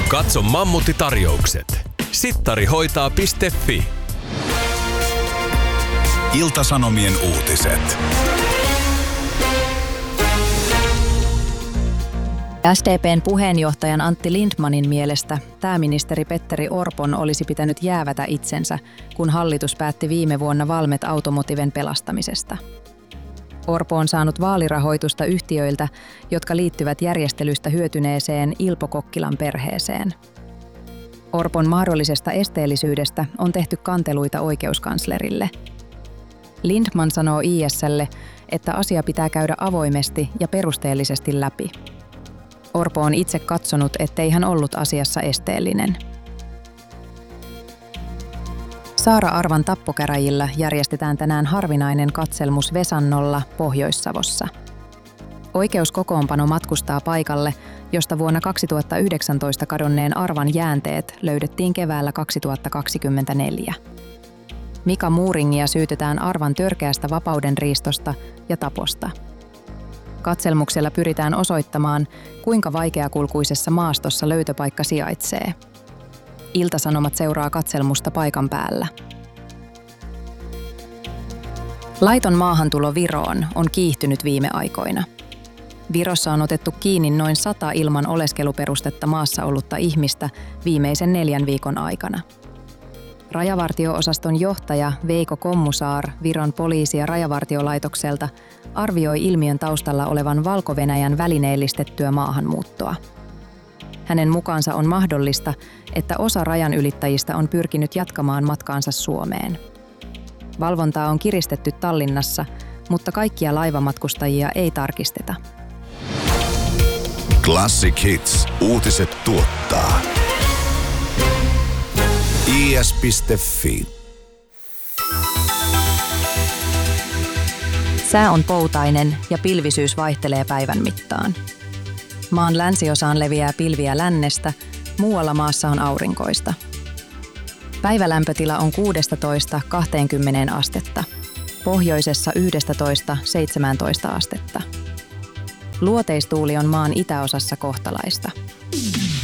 Katso Mammutti-tarjoukset. Sittarihoitaa.fi. Ilta-Sanomien uutiset. SDP:n puheenjohtajan Antti Lindtmanin mielestä pääministeri Petteri Orpon olisi pitänyt jäävätä itsensä, kun hallitus päätti viime vuonna Valmet Automotiven pelastamisesta. Orpo on saanut vaalirahoitusta yhtiöiltä, jotka liittyvät järjestelystä hyötyneeseen Ilpo Kokkilan perheeseen. Orpon mahdollisesta esteellisyydestä on tehty kanteluita oikeuskanslerille. Lindtman sanoo IS:lle, että asia pitää käydä avoimesti ja perusteellisesti läpi. Orpo on itse katsonut, ettei hän ollut asiassa esteellinen. Saara-Arvan tappokäräjillä järjestetään tänään harvinainen katselmus Vesannolla Pohjois-Savossa. Oikeuskokoonpano matkustaa paikalle, josta vuonna 2019 kadonneen Arvan jäänteet löydettiin keväällä 2024. Mika Muuringia syytetään Arvan törkeästä vapaudenriistosta ja taposta. Katselmuksella pyritään osoittamaan, kuinka vaikeakulkuisessa maastossa löytöpaikka sijaitsee. Ilta-Sanomat seuraa katselmusta paikan päällä. Laiton maahantulo Viroon on kiihtynyt viime aikoina. Virossa on otettu kiinni noin 100 ilman oleskeluperustetta maassa ollutta ihmistä viimeisen 4 viikon aikana. Rajavartio-osaston johtaja Veiko Kommusaar Viron poliisi- ja rajavartiolaitokselta arvioi ilmiön taustalla olevan Valko-Venäjän välineellistettyä maahanmuuttoa. Hänen mukaansa on mahdollista, että osa rajan ylittäjistä on pyrkinyt jatkamaan matkaansa Suomeen. Valvontaa on kiristetty Tallinnassa, mutta kaikkia laivamatkustajia ei tarkisteta. Classic Hits. Uutiset tuottaa is.fi. Sää on poutainen ja pilvisyys vaihtelee päivän mittaan. Maan länsiosaan leviää pilviä lännestä, muualla maassa on aurinkoista. Päivälämpötila on 16–20 astetta, pohjoisessa 11–17 astetta. Luoteistuuli on maan itäosassa kohtalaista.